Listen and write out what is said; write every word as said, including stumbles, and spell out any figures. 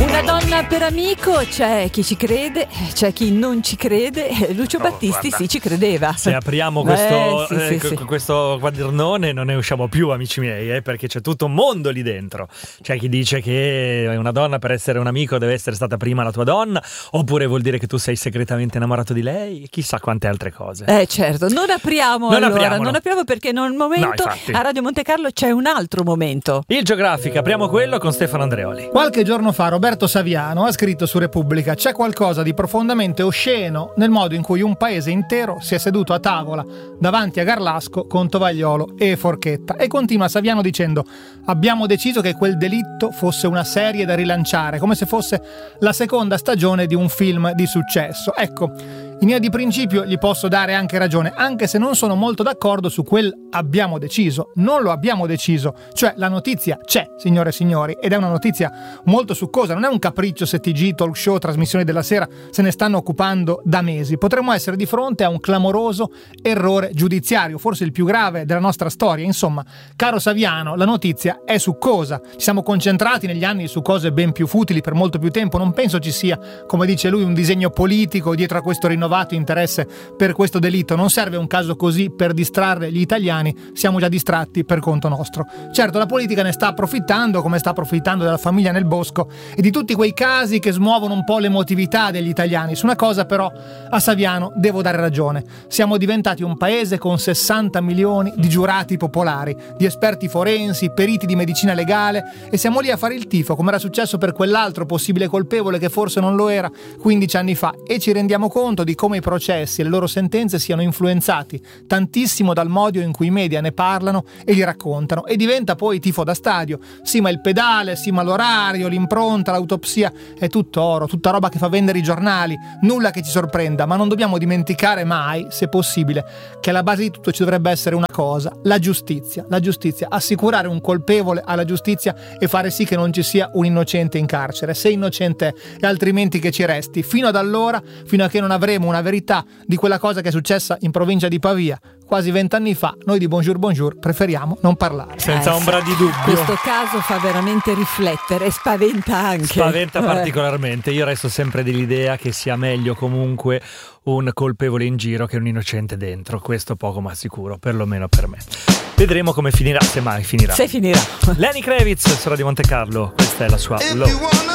Una donna per amico, c'è chi ci crede, c'è chi non ci crede. Lucio Oh, Battisti guarda, sì ci credeva. Se apriamo questo, Eh, sì, eh, sì, sì. questo quadernone non ne usciamo più, amici miei, eh, perché c'è tutto un mondo lì dentro. C'è chi dice che una donna per essere un amico deve essere stata prima la tua donna, oppure vuol dire che tu sei segretamente innamorato di lei, chissà quante altre cose. Eh certo, non apriamo Non allora, apriamo, no. non apriamo perché in un momento No, infatti. a Radio Monte Carlo c'è un altro momento. Il Geografica, apriamo quello con Stefano Andreoli. Qualche giorno fa Roberto Saviano ha scritto su Repubblica: c'è qualcosa di profondamente osceno nel modo in cui un paese intero si è seduto a tavola davanti a Garlasco con tovagliolo e forchetta. E continua Saviano dicendo: abbiamo deciso che quel delitto fosse una serie da rilanciare, come se fosse la seconda stagione di un film di successo. Ecco, in linea di principio gli posso dare anche ragione, anche se non sono molto d'accordo su quel abbiamo deciso. Non lo abbiamo deciso, cioè la notizia c'è, signore e signori, ed è una notizia molto succosa, non è un capriccio se T G, talk show, trasmissioni della sera se ne stanno occupando da mesi. Potremmo essere di fronte a un clamoroso errore giudiziario, forse il più grave della nostra storia. Insomma, caro Saviano, la notizia è succosa. Ci siamo concentrati negli anni su cose ben più futili per molto più tempo. Non penso ci sia, come dice lui, un disegno politico dietro a questo rinnovato interesse per questo delitto. Non serve un caso così per distrarre gli italiani, siamo già distratti per conto nostro. Certo, la politica ne sta approfittando, come sta approfittando della famiglia Nel Bosco e di tutti quei casi che smuovono un po' l'emotività degli italiani. Su una cosa però a Saviano devo dare ragione: siamo diventati un paese con sessanta milioni di giurati popolari, di esperti forensi, periti di medicina legale, e siamo lì a fare il tifo come era successo per quell'altro possibile colpevole che forse non lo era quindici anni fa, e ci rendiamo conto di come i processi e le loro sentenze siano influenzati tantissimo dal modo in cui i media ne parlano e li raccontano, e diventa poi tifo da stadio. Sì, ma il pedale, sì, ma l'orario, l'impronta, l'autopsia, è tutto oro, tutta roba che fa vendere i giornali, nulla che ci sorprenda. Ma non dobbiamo dimenticare mai, se possibile, che alla base di tutto ci dovrebbe essere una cosa: la giustizia. La giustizia, assicurare un colpevole alla giustizia e fare sì che non ci sia un innocente in carcere, se innocente è, e altrimenti che ci resti. Fino ad allora, fino a che non avremo una verità di quella cosa che è successa in provincia di Pavia quasi vent'anni fa, noi di Bonjour Bonjour preferiamo non parlare. Senza Eh, ombra di dubbio. Questo caso fa veramente riflettere e spaventa anche. Spaventa Eh. particolarmente. Io resto sempre dell'idea che sia meglio comunque un colpevole in giro che un innocente dentro. Questo poco ma sicuro, perlomeno per me. Vedremo come finirà, se mai finirà. Se finirà. Lenny Kravitz, su Radio Monte Carlo, questa è la sua Low.